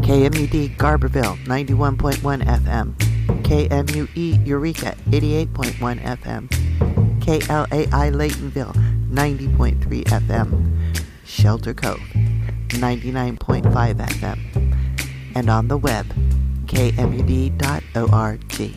KMUD Garberville, 91.1 FM. KMUE Eureka, 88.1 FM. KLAI Laytonville, 90.3 FM. Shelter Cove, 99.5 FM. And on the web, kmud.org.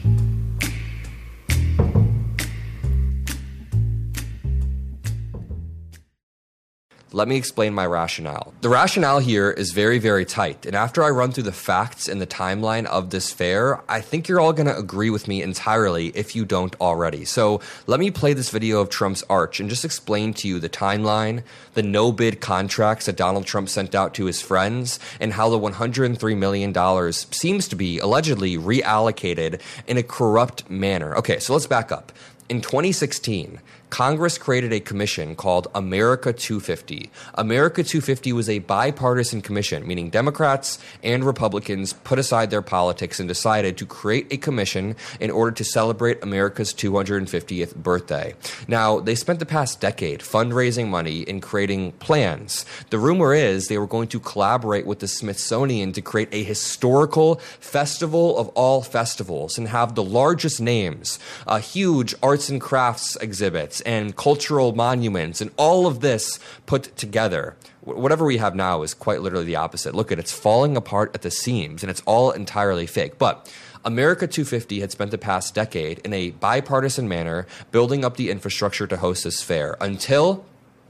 Let me explain my rationale. The rationale here is very, very tight. And after I run through the facts and the timeline of this fair, I think you're all going to agree with me entirely if you don't already. So let me play this video of Trump's Arch and just explain to you the timeline, the no-bid contracts that Donald Trump sent out to his friends, and how the $103 million seems to be allegedly reallocated in a corrupt manner. Okay, so let's back up. In 2016, Congress created a commission called America 250. America 250 was a bipartisan commission, meaning Democrats and Republicans put aside their politics and decided to create a commission in order to celebrate America's 250th birthday. Now, they spent the past decade fundraising money and creating plans. The rumor is they were going to collaborate with the Smithsonian to create a historical festival of all festivals and have the largest names, huge arts and crafts exhibits, and cultural monuments, and all of this put together. Whatever we have now is quite literally the opposite. Look, it's falling apart at the seams, and it's all entirely fake. But America 250 had spent the past decade in a bipartisan manner building up the infrastructure to host this fair until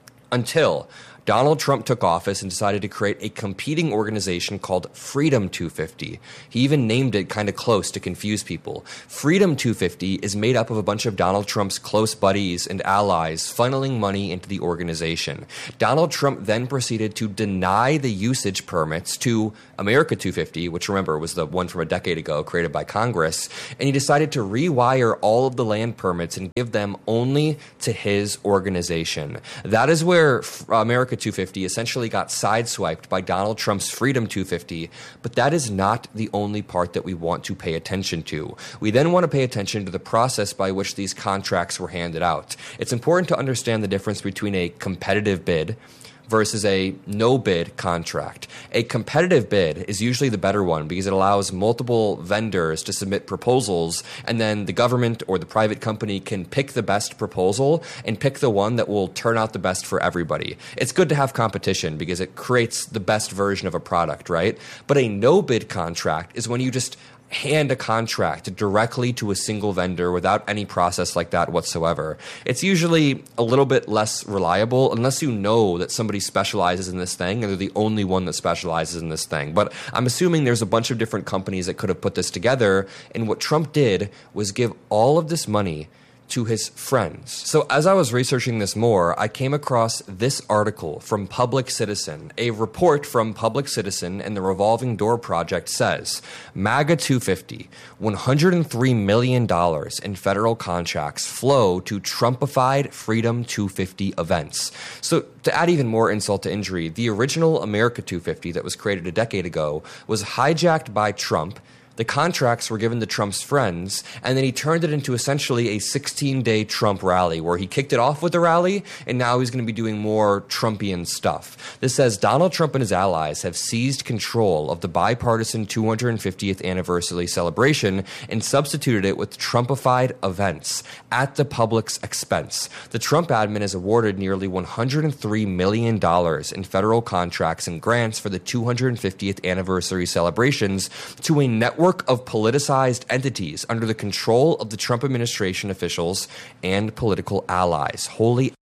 Donald Trump took office and decided to create a competing organization called Freedom 250. He even named it kind of close to confuse people. Freedom 250 is made up of a bunch of Donald Trump's close buddies and allies funneling money into the organization. Donald Trump then proceeded to deny the usage permits to America 250, which remember was the one from a decade ago created by Congress, and he decided to rewire all of the land permits and give them only to his organization. That is where America 250 essentially got sideswiped by Donald Trump's Freedom 250, but that is not the only part that we want to pay attention to. We then want to pay attention to the process by which these contracts were handed out. It's important to understand the difference between a competitive bid versus a no-bid contract. A competitive bid is usually the better one because it allows multiple vendors to submit proposals, and then the government or the private company can pick the best proposal and pick the one that will turn out the best for everybody. It's good to have competition because it creates the best version of a product, right? But a no-bid contract is when you just hand a contract directly to a single vendor without any process like that whatsoever. It's usually a little bit less reliable unless you know that somebody specializes in this thing and they're the only one that specializes in this thing. But I'm assuming there's a bunch of different companies that could have put this together, and what Trump did was give all of this money to his friends. So as I was researching this more, I came across this article from Public Citizen. A report from Public Citizen and the Revolving Door Project says, MAGA 250, $103 million in federal contracts flow to Trumpified Freedom 250 events. So to add even more insult to injury, the original America 250 that was created a decade ago was hijacked by Trump. The contracts were given to Trump's friends, and then he turned it into essentially a 16-day Trump rally where he kicked it off with a rally, and now he's going to be doing more Trumpian stuff. This says Donald Trump and his allies have seized control of the bipartisan 250th anniversary celebration and substituted it with Trumpified events at the public's expense. The Trump admin has awarded nearly $103 million in federal contracts and grants for the 250th anniversary celebrations to a network of politicized entities under the control of the Trump administration officials and political allies. I'd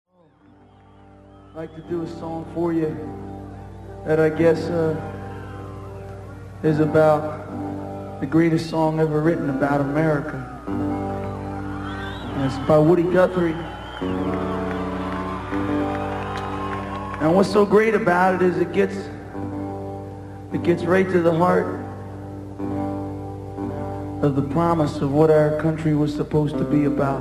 like to do a song for you that I guess is about the greatest song ever written about America. And it's by Woody Guthrie. And what's so great about it is it gets right to the heart of the promise of what our country was supposed to be about.